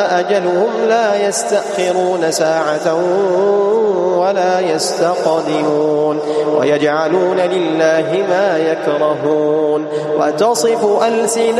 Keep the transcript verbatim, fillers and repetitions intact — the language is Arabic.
جاء أجلهم لا يستأخرون ساعة ولا يستقدمون ويجعلون لله ما يكرهون وتصف ألسنتهم